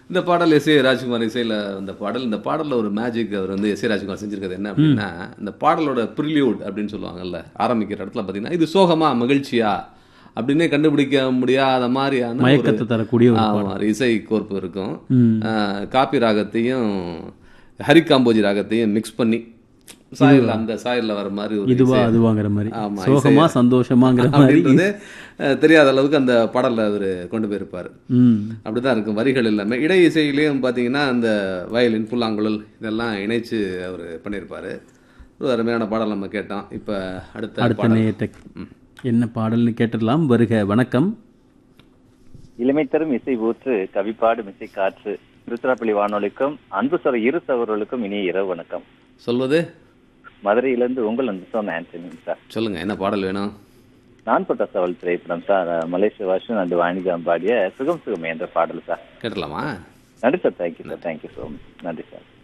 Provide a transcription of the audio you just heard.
இந்த பாடல் S A Rajkumar இசையில் இந்த பாடல். இந்த பாடலில் ஒரு மேஜிக் அவர் வந்து எஸ் ஏ ராஜ்குமார் செஞ்சிருக்கிறது என்ன அப்படின்னா, இந்த பாடலோட ப்ரிலியூட் அப்படின்னு சொல்லுவாங்கல்ல, ஆரம்பிக்கிற இடத்துல பார்த்தீங்கன்னா இது சோகமா மகிழ்ச்சியா அப்படின்னே கண்டுபிடிக்க முடியாத மாதிரியான மயக்கத்தை தரக்கூடிய ஒரு ஒரு இசை கோர்ப்பு இருக்கும். காப்பி ராகத்தையும் ஹரி காம்போஜி ராகத்தையும் மிக்ஸ் பண்ணி சாயல்ல அந்த சாயல்ல வர மாதிரி ஒரு இதுவா அதுவாங்கிற மாதிரி, ஆமா, சோகமா சந்தோஷமாங்கிற மாதிரி தெரியாத அளவுக்கு அந்த பாடல்ல அவர் கொண்டு போயிருப்பாரு. அப்படிதான் இருக்கும் வரிகள் எல்லாமே. இடை இசையிலையும் பார்த்தீங்கன்னா அந்த வயலின், புல்லாங்குழல் இதெல்லாம் இணைச்சு அவர் பண்ணியிருப்பாரு. ஒரு அருமையான பாடல் நம்ம கேட்டோம். இப்போ அடுத்த நேயத்தை என்ன பாடல்னு கேட்டுடலாம். வருக. வணக்கம். இளமை தரும் இசை ஊற்று கவிப்பாடும் இசை காற்று திருச்சிராப்பள்ளி வானொலிக்கும் அன்பு சொல்ல இரு சகோதரர்களுக்கும் இனிய இரவு வணக்கம். சொல்வது மதுரையிலிருந்து உங்கள் அன்பு சொன்ன ஆண்டனி சார். சொல்லுங்க, என்ன பாடல் வேணும்? நான் பட்ட சவல் திரைப்படம் சார். மலேசிய வாஷன் அண்ட் வாணிஜாம் பாடிய சுகம் சுகமே என்ற பாடல் சார். கேட்டலாமா? நன்றி sir. Thank you sir. Thank you so much. நன்றி சார்.